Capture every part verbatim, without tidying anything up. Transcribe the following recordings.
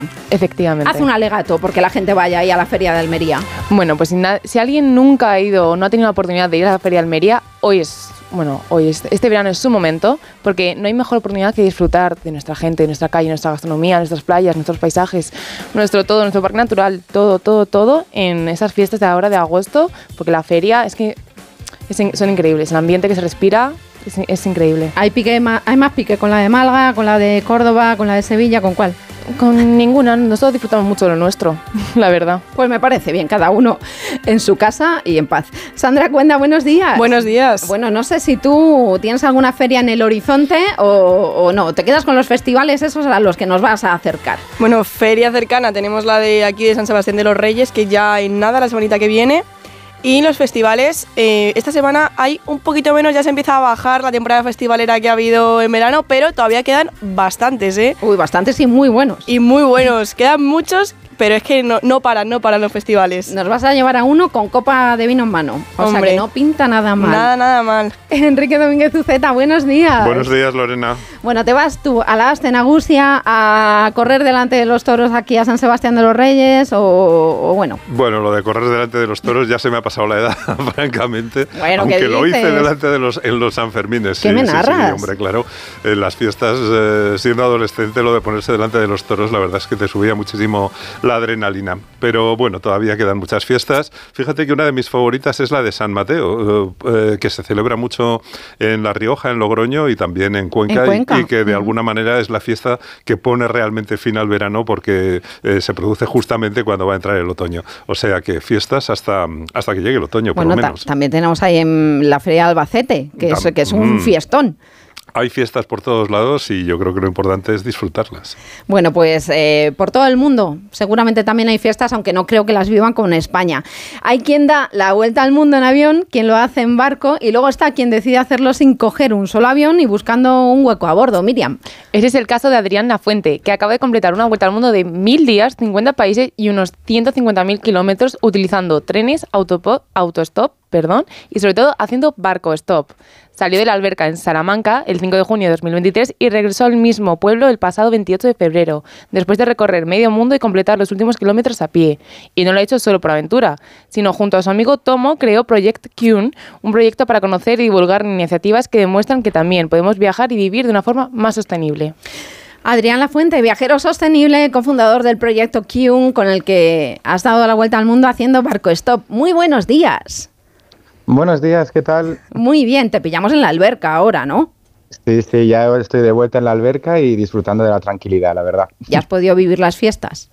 Efectivamente. Haz un alegato porque la gente vaya ahí a la Feria de Almería. Bueno, pues si, na- si alguien nunca ha ido o no ha tenido la oportunidad de ir a la Feria de Almería, hoy es, bueno, hoy es, este verano es su momento, porque no hay mejor oportunidad que disfrutar de nuestra gente, de nuestra calle, nuestra gastronomía, nuestras playas, nuestros paisajes, nuestro todo, nuestro parque natural, todo, todo, todo en esas fiestas de ahora de agosto, porque la feria es que es in- son increíbles, el ambiente que se respira es, es increíble. Hay, pique, ma- hay más pique con la de Málaga, con la de Córdoba, con la de Sevilla, ¿con cuál? Con ninguna, nosotros disfrutamos mucho de lo nuestro, la verdad. Pues me parece bien, cada uno en su casa y en paz. Sandra Cuenda, buenos días. Buenos días. Bueno, no sé si tú tienes alguna feria en el horizonte o, o no. ¿Te quedas con los festivales esos a los que nos vas a acercar? Bueno, feria cercana, tenemos la de aquí de San Sebastián de los Reyes, que ya en nada, la semanita que viene. Y los festivales, eh, esta semana hay un poquito menos, ya se empieza a bajar la temporada festivalera que ha habido en verano, pero todavía quedan bastantes, ¿eh? Uy, bastantes y muy buenos. Y muy buenos, quedan muchos, pero es que no, no paran, no paran los festivales. Nos vas a llevar a uno con copa de vino en mano. O Hombre, sea que no pinta nada mal. Nada, nada mal. Enrique Domínguez Uceta, buenos días. Buenos días, Lorena. Bueno, te vas tú a la Astenagusia a correr delante de los toros aquí a San Sebastián de los Reyes o, o bueno. Bueno, lo de correr delante de los toros ya se me ha pasado la edad, francamente. Bueno, aunque ¿qué lo hice dices? delante de los en los Sanfermines. ¿Qué sí, me sí, narras? sí, hombre, claro. En las fiestas, eh, siendo adolescente, lo de ponerse delante de los toros, la verdad es que te subía muchísimo la adrenalina. Pero bueno, todavía quedan muchas fiestas. Fíjate que una de mis favoritas es la de San Mateo, eh, que se celebra mucho en La Rioja, en Logroño y también en Cuenca, ¿En Cuenca? Y, y que de alguna manera es la fiesta que pone realmente fin al verano porque eh, se produce justamente cuando va a entrar el otoño. O sea que fiestas hasta, hasta que llegue el otoño, por Bueno, lo ta- menos. también tenemos ahí en la Feria de Albacete, que es, Tam- que es un mm. fiestón. Hay fiestas por todos lados y yo creo que lo importante es disfrutarlas. Bueno, pues eh, por todo el mundo seguramente también hay fiestas, aunque no creo que las vivan como en España. Hay quien da la vuelta al mundo en avión, quien lo hace en barco y luego está quien decide hacerlo sin coger un solo avión y buscando un hueco a bordo. Miriam. Ese es el caso de Adrián Lafuente, que acaba de completar una vuelta al mundo de mil días, cincuenta países y unos ciento cincuenta mil kilómetros utilizando trenes, autopo- autostop, perdón, y sobre todo haciendo barco stop. Salió de la alberca en Salamanca el cinco de junio de dos mil veintitrés y regresó al mismo pueblo el pasado veintiocho de febrero, después de recorrer medio mundo y completar los últimos kilómetros a pie. Y no lo ha hecho solo por aventura, sino junto a su amigo Tomo creó Project Kyun, un proyecto para conocer y divulgar iniciativas que demuestran que también podemos viajar y vivir de una forma más sostenible. Adrián Lafuente, viajero sostenible, cofundador del proyecto Kyun, con el que has dado la vuelta al mundo haciendo barco stop. Muy buenos días. Buenos días, ¿qué tal? Muy bien, te pillamos en la alberca ahora, ¿no? Sí, sí, ya estoy de vuelta en la alberca y disfrutando de la tranquilidad, la verdad. ¿Ya has podido vivir las fiestas?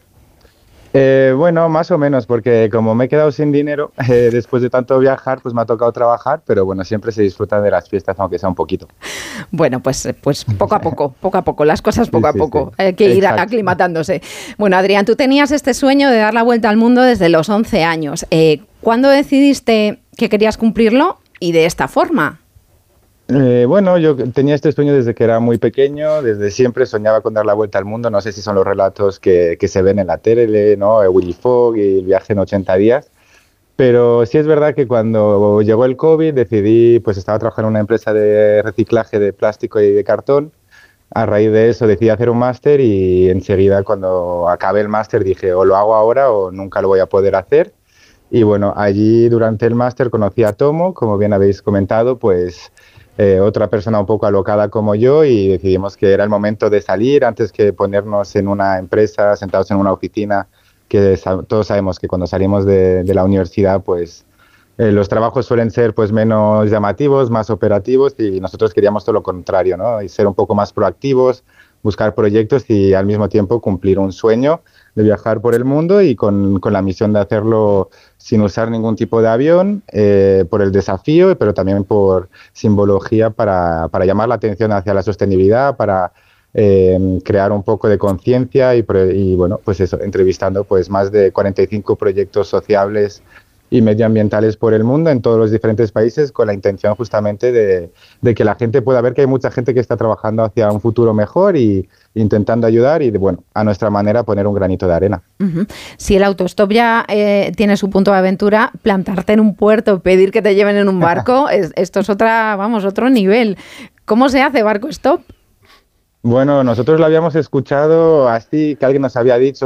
Eh, bueno, más o menos, porque como me he quedado sin dinero, eh, después de tanto viajar, pues me ha tocado trabajar, pero bueno, siempre se disfruta de las fiestas, aunque sea un poquito. Bueno, pues, pues poco a poco, poco a poco, las cosas poco Sí, a sí, poco, sí. hay que ir Exacto. aclimatándose. Bueno, Adrián, tú tenías este sueño de dar la vuelta al mundo desde los once años. Eh, ¿Cuándo decidiste que querías cumplirlo y de esta forma? Eh, bueno, yo tenía este sueño desde que era muy pequeño, desde siempre soñaba con dar la vuelta al mundo, no sé si son los relatos que, que se ven en la tele, ¿no? Eh, Willy Fogg y el viaje en ochenta días, pero sí es verdad que cuando llegó el COVID decidí, pues estaba trabajando en una empresa de reciclaje de plástico y de cartón. A raíz de eso decidí hacer un máster y enseguida cuando acabé el máster dije o lo hago ahora o nunca lo voy a poder hacer. Y bueno, allí durante el máster conocí a Tomo, como bien habéis comentado, pues eh, otra persona un poco alocada como yo y decidimos que era el momento de salir antes que ponernos en una empresa, sentados en una oficina, que sa- todos sabemos que cuando salimos de, de la universidad pues eh, los trabajos suelen ser pues menos llamativos, más operativos y nosotros queríamos todo lo contrario, ¿no? Y ser un poco más proactivos, buscar proyectos y al mismo tiempo cumplir un sueño de viajar por el mundo y con, con la misión de hacerlo sin usar ningún tipo de avión, eh, por el desafío, pero también por simbología para, para llamar la atención hacia la sostenibilidad, para eh, crear un poco de conciencia y, pro- y bueno, pues eso, entrevistando pues más de cuarenta y cinco proyectos sociables y medioambientales por el mundo en todos los diferentes países con la intención justamente de, de que la gente pueda ver que hay mucha gente que está trabajando hacia un futuro mejor y intentando ayudar y, bueno, a nuestra manera poner un granito de arena. Uh-huh. Si el autostop ya eh, tiene su punto de aventura, plantarte en un puerto, pedir que te lleven en un barco, es, esto es otra, vamos, otro nivel. ¿Cómo se hace barco stop? Bueno, nosotros lo habíamos escuchado así, que alguien nos había dicho